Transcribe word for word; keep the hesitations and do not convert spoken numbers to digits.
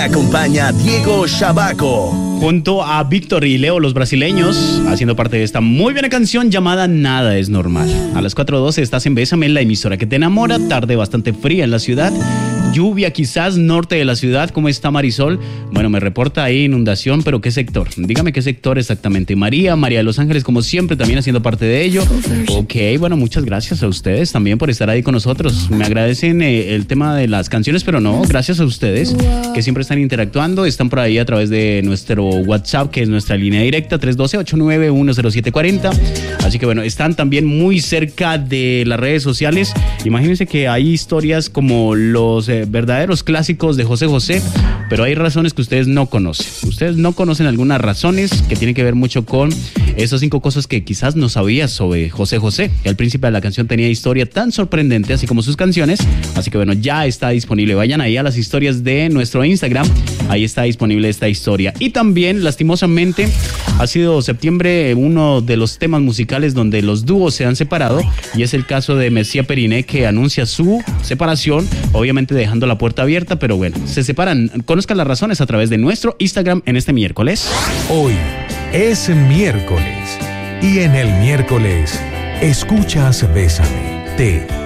acompaña Diego Shabaco. Junto a Víctor y Leo, los brasileños, haciendo parte de esta muy buena canción llamada Nada es Normal. A las cuatro doce estás en Bésame, la emisora que te enamora. Tarde bastante fría en la ciudad. Lluvia quizás, norte de la ciudad. ¿Cómo está Marisol? Bueno, me reporta ahí inundación, pero ¿qué sector? Dígame qué sector exactamente. María, María de Los Ángeles, como siempre, también haciendo parte de ello. Ok, bueno, muchas gracias a ustedes también por estar ahí con nosotros. Me agradecen eh, el tema de las canciones, pero no, gracias a ustedes que siempre están interactuando. Están por ahí a través de nuestro WhatsApp, que es nuestra línea directa, tres uno dos, ocho nueve uno cero siete cuatro cero. Así que bueno, están también muy cerca de las redes sociales. Imagínense que hay historias como los eh, verdaderos clásicos de José José, pero hay razones que ustedes no conocen. Ustedes no conocen algunas razones que tienen que ver mucho con esas cinco cosas que quizás no sabías sobre José José. El príncipe de la canción tenía historia tan sorprendente, así como sus canciones. Así que bueno, ya está disponible. Vayan ahí a las historias de nuestro Instagram. Ahí está disponible esta historia. Y también, lastimosamente, ha sido septiembre uno de los temas musicales donde los dúos se han separado, y es el caso de Messiah Periné, que anuncia su separación, obviamente dejando la puerta abierta, pero bueno, se separan. Conozcan las razones a través de nuestro Instagram en este miércoles. Hoy es miércoles y en el miércoles escuchas Bésame, te